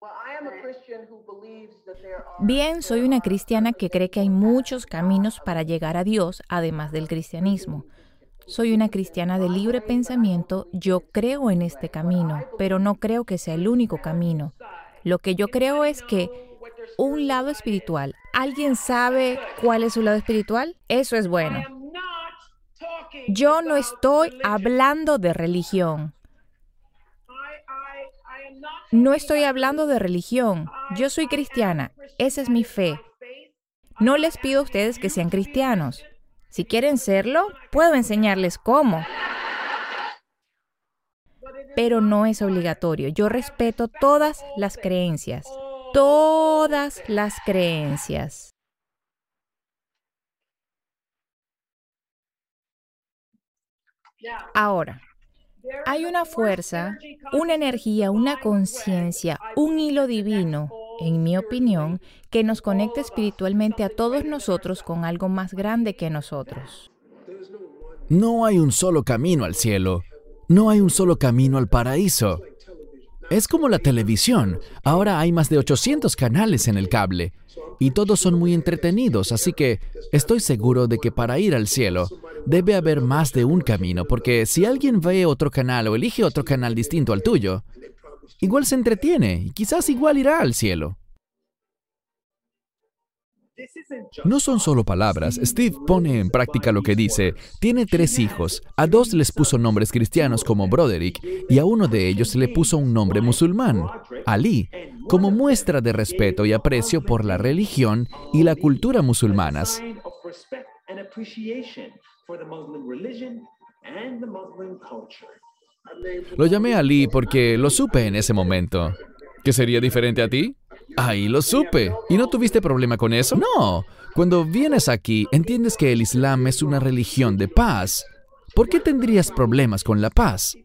Bien, soy una cristiana que cree que hay muchos caminos para llegar a Dios, además del cristianismo. Soy una cristiana de libre pensamiento, yo creo en este camino, pero no creo que sea el único camino. Lo que yo creo es que un lado espiritual. ¿Alguien sabe cuál es su lado espiritual? Eso es bueno. Yo no estoy hablando de religión. No estoy hablando de religión. Yo soy cristiana. Esa es mi fe. No les pido a ustedes que sean cristianos. Si quieren serlo, puedo enseñarles cómo. Pero no es obligatorio. Yo respeto todas las creencias. Todas las creencias. Ahora, hay una fuerza, una energía, una conciencia, un hilo divino, en mi opinión, que nos conecta espiritualmente a todos nosotros con algo más grande que nosotros. No hay un solo camino al cielo. No hay un solo camino al paraíso. Es como la televisión. Ahora hay más de 800 canales en el cable. Y todos son muy entretenidos, así que estoy seguro de que para ir al cielo debe haber más de un camino, porque si alguien ve otro canal o elige otro canal distinto al tuyo, igual se entretiene y quizás igual irá al cielo. No son solo palabras. Steve pone en práctica lo que dice. Tiene 3 hijos. A 2 les puso nombres cristianos como Broderick y a uno de ellos le puso un nombre musulmán, Ali, como muestra de respeto y aprecio por la religión y la cultura musulmanas. Lo llamé Ali porque lo supe en ese momento. ¿Qué sería diferente a ti? Ahí lo supe. ¿Y no tuviste problema con eso? No. Cuando vienes aquí, entiendes que el Islam es una religión de paz. ¿Por qué tendrías problemas con la paz?